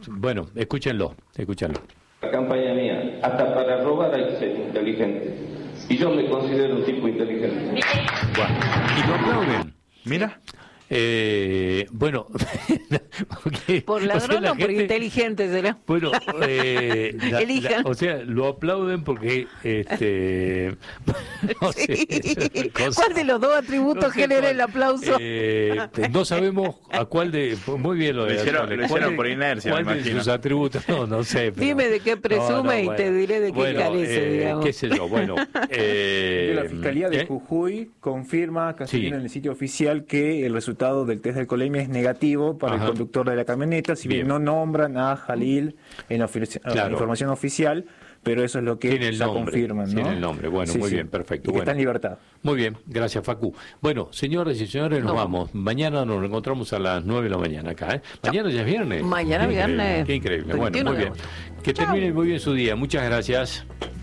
Bueno, escúchenlo. La campaña mía, hasta para robar hay que ser inteligente. Y yo me considero un tipo inteligente. Bueno, y lo aplauden. Mira. Bueno, okay, por ladrón o por inteligente será. Bueno, elijan. O sea, lo aplauden porque no sé, ¿cuál de los dos atributos genera el aplauso? No sabemos a cuál de. Muy bien lo hicieron por inercia. ¿Cuál de sus atributos? No sé. Pero, dime de qué presume y te diré de qué carece, digamos. Qué sé yo, bueno. La Fiscalía de Jujuy confirma casi en el sitio oficial que el resultado del test de alcoholemia es negativo para el conductor de la camioneta, si bien no nombran a Jalil en la información oficial, pero eso es lo que ya confirman, ¿no? Tiene el nombre, bueno, muy bien, perfecto. Y que está en libertad. Muy bien, gracias Facu. Bueno, señoras y señores, nos vamos. Mañana nos encontramos a las 9 de la mañana acá, ¿eh? Mañana ya es viernes. Mañana viernes. Qué increíble. Bueno, muy bien. Que termine muy bien su día. Muchas gracias.